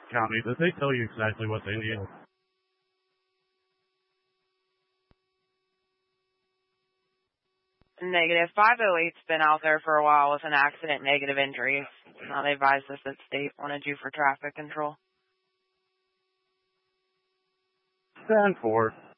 County, did they tell you exactly what they need? Negative. 508's been out there for a while with an accident, negative injuries. Now they advised us that state wanted you for traffic control. Stand for.